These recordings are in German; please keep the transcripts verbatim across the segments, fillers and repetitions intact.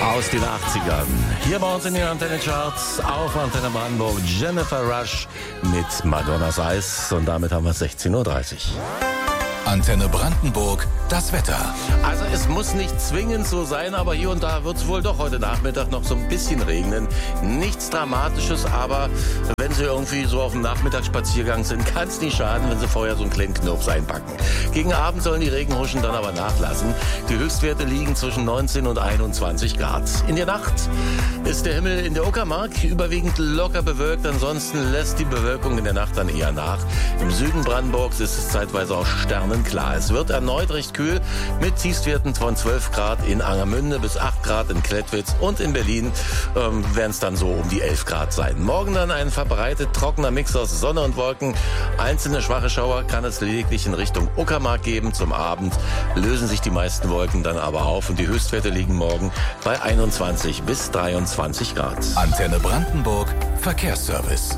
Aus den achtzigern. Hier bei uns in den Antenne Charts auf Antenne Brandenburg Jennifer Rush mit Madonnas Eis. Und damit haben wir sechzehn Uhr dreißig. Antenne Brandenburg, das Wetter. Also es muss nicht zwingend so sein, aber hier und da wird es wohl doch heute Nachmittag noch so ein bisschen regnen. Nichts Dramatisches, aber wenn Sie irgendwie so auf dem Nachmittagsspaziergang sind, kann es nicht schaden, wenn Sie vorher so einen kleinen Knirps einpacken. Gegen Abend sollen die Regenhuschen dann aber nachlassen. Die Höchstwerte liegen zwischen neunzehn und einundzwanzig Grad. In der Nacht ist der Himmel in der Uckermark überwiegend locker bewölkt. Ansonsten lässt die Bewölkung in der Nacht dann eher nach. Im Süden Brandenburgs ist es zeitweise auch sternenklar. Es wird erneut recht kühl mit Tiefstwerten von zwölf Grad in Angermünde bis acht Grad in Klettwitz und in Berlin ähm, werden es dann so um die elf Grad sein. Morgen dann ein verbreitet trockener Mix aus Sonne und Wolken. Einzelne schwache Schauer kann es lediglich in Richtung Uckermark geben. Zum Abend lösen sich die meisten Wolken dann aber auf und die Höchstwerte liegen morgen bei einundzwanzig bis dreiundzwanzig Grad. Antenne Brandenburg, Verkehrsservice.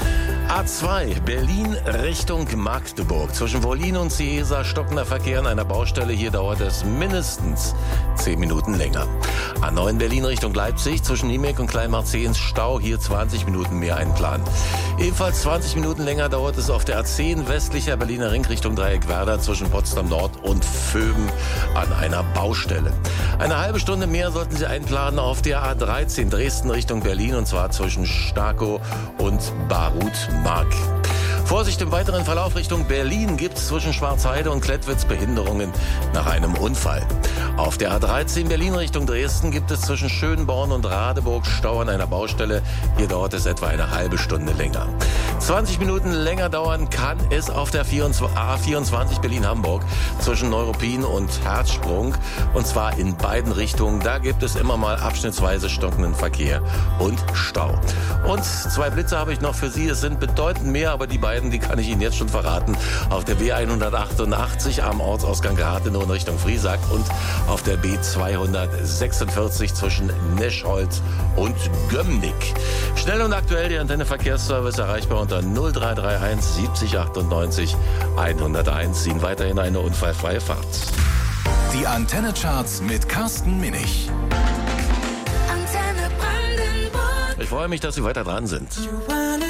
A zwei, Berlin Richtung Magdeburg. Zwischen Wollin und Ciesa stockender Verkehr an einer Baustelle. Hier dauert es mindestens zehn Minuten länger. A neun, Berlin Richtung Leipzig. Zwischen Niemek und Kleinmarzehns Stau. Hier zwanzig Minuten mehr einplanen. Ebenfalls zwanzig Minuten länger dauert es auf der A zehn westlicher Berliner Ring Richtung Dreieckwerder zwischen Potsdam Nord und Vöben an einer Baustelle. Eine halbe Stunde mehr sollten Sie einplanen auf der A dreizehn Dresden Richtung Berlin und zwar zwischen Starkow und Barut Mark. Vorsicht im weiteren Verlauf Richtung Berlin gibt es zwischen Schwarzheide und Klettwitz Behinderungen nach einem Unfall. Auf der A dreizehn Berlin Richtung Dresden gibt es zwischen Schönborn und Radeburg Stau an einer Baustelle. Hier dauert es etwa eine halbe Stunde länger. zwanzig Minuten länger dauern kann es auf der A vierundzwanzig Berlin-Hamburg zwischen Neuruppin und Herzsprung und zwar in beiden Richtungen. Da gibt es immer mal abschnittsweise stockenden Verkehr und Stau. Und zwei Blitze habe ich noch für Sie. Es sind bedeutend mehr, aber die beiden, die kann ich Ihnen jetzt schon verraten. Auf der B hundertachtundachtzig am Ortsausgang Rathenow in Richtung Friesack und auf der B zweihundertsechsundvierzig zwischen Neschholz und Gömmnick. Schnell und aktuell der Antenne Verkehrsservice erreichbar unter null drei drei eins siebzig achtundneunzig hunderteins. Ihnen weiterhin eine unfallfreie Fahrt. Die Antenne Charts mit Carsten Minich. Ich freue mich, dass Sie weiter dran sind.